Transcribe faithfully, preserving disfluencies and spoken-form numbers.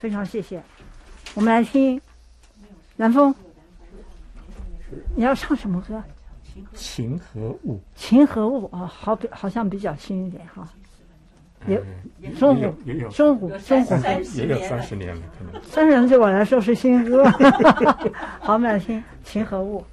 非常谢谢。我们来听南风，你要唱什么歌？ 情和物， 情和物啊，好比好像比较新一点哈。也嗯中也有也有午中午中午也有三十年了，可能。 三人对我来说是新歌。好，我们来听情和物。